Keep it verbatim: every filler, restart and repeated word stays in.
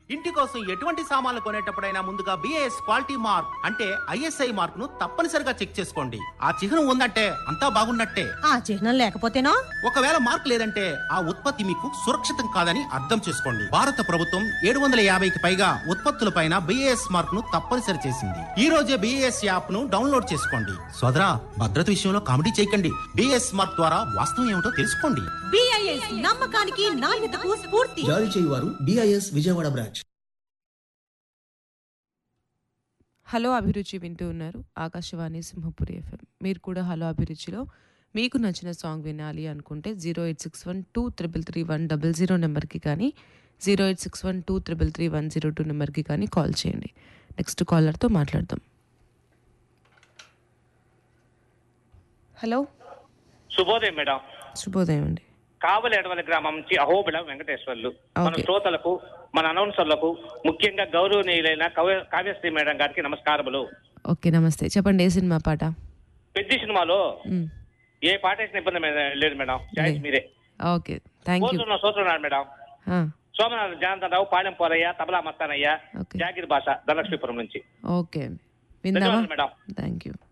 ఇంటి కోసం ఎటువంటి సామాన్లు కొనేటప్పుడైనా ముందుగా బిఏఎస్ క్వాలిటీ మార్క్ అంటే ఐఎస్ఐ మార్క్ ను తప్పనిసరిగా చెక్ చేసుకోండి. ఆ చిహ్నం ఉందంటే అంతా బాగున్నట్టే. ఆ చిహ్నం లేకపోతేనో? ఒకవేళ మార్క్ లేదంటే ఆ ఉత్పత్తి మీకు సురక్షితం కాదని అర్థం చేసుకోండి. భారత ప్రభుత్వం ఏడు వందల యాభైకి పైగా ఉత్పత్తులపైన బిఏఎస్ మార్క్ ను తప్పనిసరి చేసింది. ఈ రోజే బిఏఎస్ యాప్ ను డౌన్లోడ్ చేసుకోండి. సోదరా, భద్రత విషయంలో కామెడీ చేయకండి. బిఏఎస్ మార్క్ ద్వారా వాస్తవం ఏమిటో తెలుసుకోండి. బిఐఎస్ నమ్మకానికి నాణ్యతకు స్ఫూర్తి. జారీ చేయువారు బిఐఎస్ విజయవాడ బ్రాంచ్. హలో అభిరుచి వింటూ ఉన్నారు ఆకాశవాణి సింహపురి ఎఫ్ఎం. మీరు కూడా హలో అభిరుచిలో మీకు నచ్చిన సాంగ్ వినాలి అనుకుంటే zero eight six one two triple three one double zero నెంబర్కి కానీ zero eight six one two triple three one zero two నెంబర్కి కానీ కాల్ చేయండి. నెక్స్ట్ కాలర్తో మాట్లాడదాం. హలో, శుభోదయం మేడం. శుభోదయం అండి. కావలి ఎడవల గ్రామం నుంచి అహోబిళం వెంకటేశ్వర్లు. మన ఓకే. శ్రోతలకు, మన అనౌన్సర్లకు, ముఖ్యంగా గౌరవనీయులైన కవ్య కావ్యశ్రీ మేడం గారికి నమస్కారములు. ఓకే, నమస్తే. చెప్పండి, ఏ సినిమా పాట? పెద్ద సినిమాలో మ్, ఏ పాట వేసిన ఇబ్బంది మే- లేదు మేడం. చాయిస్ మీరే. Okay, thank you. సోదరుడు సోదరున్నాడు మేడం. ఆ, సోమనాథ్ జనార్దన్ రావు, పాలెం పోరయ్య, తబలా మస్తానయ్య, ఓకే. జాగిర్ భాష, ధనలక్ష్మీపురం నుంచి. ఓకే, విందామా? ధన్యవాదాలు మేడం. Thank you.